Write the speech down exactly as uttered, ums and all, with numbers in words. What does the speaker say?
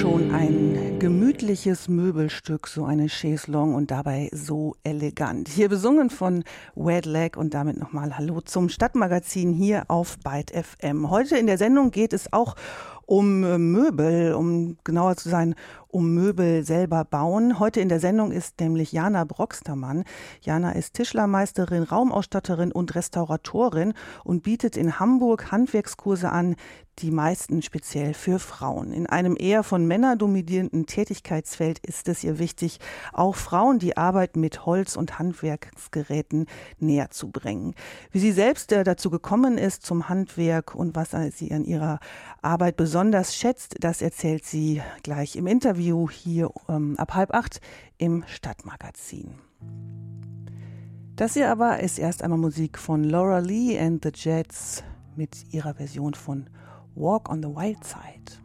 schon ein gemütliches Möbelstück, so eine Chaiselongue und dabei so elegant. Hier besungen von Wet Leg und damit nochmal Hallo zum Stadtmagazin hier auf Byte F M. Heute in der Sendung geht es auch um Möbel, um genauer zu sein, um Möbel selber bauen. Heute in der Sendung ist nämlich Jana Broxtermann. Jana ist Tischlermeisterin, Raumausstatterin und Restauratorin und bietet in Hamburg Handwerkskurse an, die meisten speziell für Frauen. In einem eher von Männern dominierenden Tätigkeitsfeld ist es ihr wichtig, auch Frauen die Arbeit mit Holz- und Handwerksgeräten näher zu bringen. Wie sie selbst äh, dazu gekommen ist zum Handwerk und was sie an ihrer Arbeit besonders schätzt, das erzählt sie gleich im Interview hier ähm, ab halb acht im Stadtmagazin. Das hier aber ist erst einmal Musik von Laura Lee and the Jets mit ihrer Version von Walk on the Wild Side.